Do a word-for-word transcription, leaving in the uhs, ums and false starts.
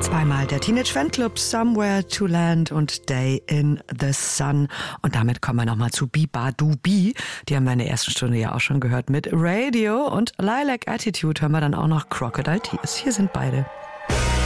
Zweimal der Teenage Fanclub, Somewhere to Land und Day in the Sun. Und damit kommen wir nochmal zu Biba Dubi. Die haben wir in der ersten Stunde ja auch schon gehört mit Radio und Lilac Attitude hören wir dann auch noch Crocodile Tears. Hier sind beide.